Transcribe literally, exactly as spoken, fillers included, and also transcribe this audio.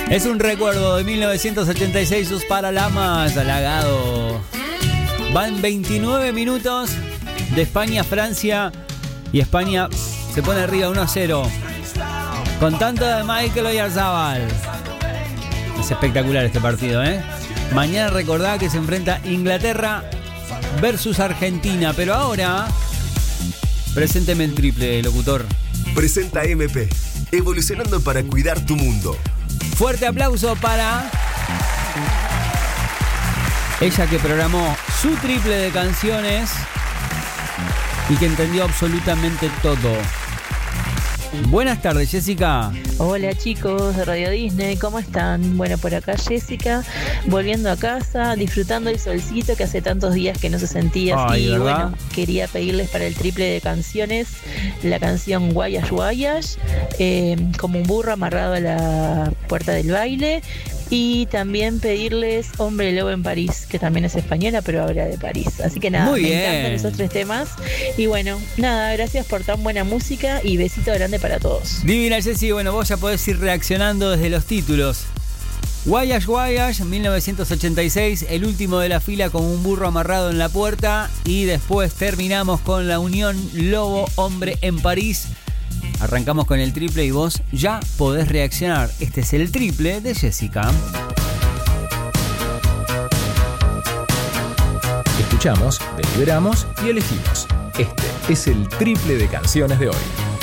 Es un recuerdo de mil novecientos ochenta y seis, sus Paralamas, halagado. Van veintinueve minutos de España a Francia y España se pone arriba uno a cero. Con tanto de Michael Oyarzabal. Es espectacular este partido, ¿eh? Mañana recordá que se enfrenta Inglaterra versus Argentina, pero ahora presénteme el triple, locutor. Presenta M P, evolucionando para cuidar tu mundo. Fuerte aplauso para ella que programó su triple de canciones y que entendió absolutamente todo. Buenas tardes, Jessica. Hola chicos de Radio Disney, ¿cómo están? Bueno, por acá Jessica, volviendo a casa, disfrutando el solcito que hace tantos días que no se sentía así. Ay, ¿verdad? Bueno, quería pedirles para el triple de canciones la canción Guayas Guayas, eh, como un burro amarrado a la puerta del baile. Y también pedirles Hombre Lobo en París, que también es española, pero habla de París. Así que nada, Muy me bien. encantan esos tres temas. Y bueno, nada, gracias por tan buena música y besito grande para todos. Divina, Jessy. Bueno, vos ya podés ir reaccionando desde los títulos. Guayas Guayas, mil novecientos ochenta y seis, el último de la fila con un burro amarrado en la puerta. Y después terminamos con la unión Lobo Hombre en París. Arrancamos con el triple y vos ya podés reaccionar. Este es el triple de Jessica. Escuchamos, deliberamos y elegimos. Este es el triple de canciones de hoy.